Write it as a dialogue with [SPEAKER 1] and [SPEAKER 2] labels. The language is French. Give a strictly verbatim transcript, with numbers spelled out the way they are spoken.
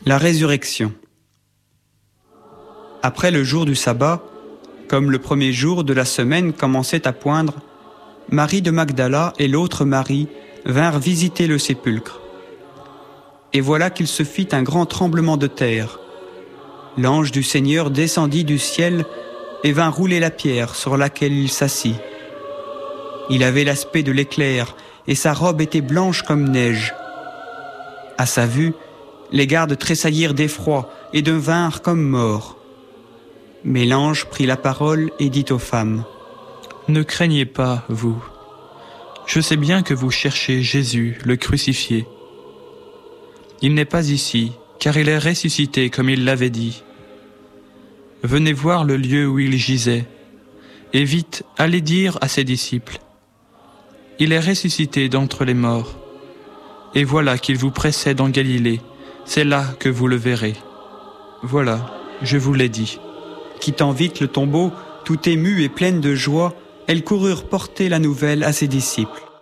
[SPEAKER 1] La résurrection. Après le jour du sabbat, comme le premier jour de la semaine commençait à poindre, Marie de Magdala et l'autre Marie vinrent visiter le sépulcre. Et voilà qu'il se fit un grand tremblement de terre. L'ange du Seigneur descendit du ciel et vint rouler la pierre sur laquelle il s'assit. Il avait l'aspect de l'éclair et sa robe était blanche comme neige. À sa vue, les gardes tressaillirent d'effroi et devinrent comme morts. Mais l'ange prit la parole et dit aux femmes :
[SPEAKER 2] « Ne craignez pas, vous. Je sais bien que vous cherchez Jésus, le crucifié. Il n'est pas ici, car il est ressuscité comme il l'avait dit. Venez voir le lieu où il gisait, et vite allez dire à ses disciples : il est ressuscité d'entre les morts, et voilà qu'il vous précède en Galilée, c'est là que vous le verrez. Voilà, je vous l'ai dit. »
[SPEAKER 1] Quittant vite le tombeau, tout émue et pleine de joie, elles coururent porter la nouvelle à ses disciples.